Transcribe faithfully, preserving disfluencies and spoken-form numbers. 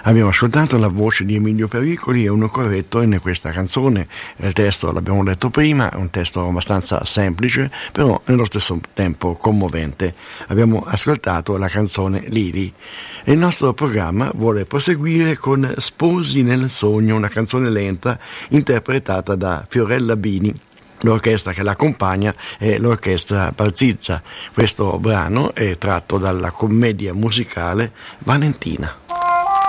Abbiamo ascoltato la voce di Emilio Pericoli e Uno Corretto in questa canzone. Il testo l'abbiamo letto prima, è un testo abbastanza semplice, però nello stesso tempo commovente. Abbiamo ascoltato la canzone Lili. E il nostro programma vuole proseguire con Sposi nel sogno, una canzone lenta interpretata da Fiorella Bini. L'orchestra che l'accompagna è l'orchestra Barzizza. Questo brano è tratto dalla commedia musicale Valentina.